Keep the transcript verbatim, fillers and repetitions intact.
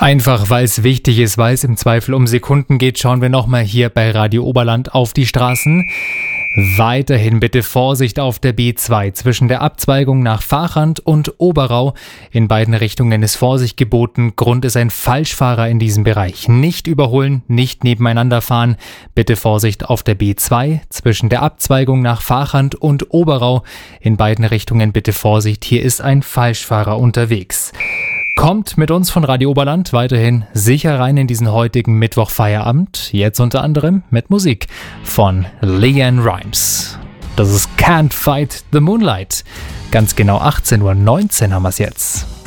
Einfach weil es wichtig ist, weil es im Zweifel um Sekunden geht, schauen wir nochmal hier bei Radio Oberland auf die Straßen. Weiterhin bitte Vorsicht auf der B zwei zwischen der Abzweigung nach Vachand und Oberau. In beiden Richtungen ist Vorsicht geboten. Grund ist ein Falschfahrer in diesem Bereich. Nicht überholen, nicht nebeneinander fahren. Bitte Vorsicht auf der B zwei zwischen der Abzweigung nach Vachand und Oberau. In beiden Richtungen bitte Vorsicht, hier ist ein Falschfahrer unterwegs. Kommt mit uns von Radio Oberland weiterhin sicher rein in diesen heutigen Mittwochfeierabend. Jetzt unter anderem mit Musik von LeAnn Rimes. Das ist Can't Fight the Moonlight. Ganz genau achtzehn Uhr neunzehn haben wir es jetzt.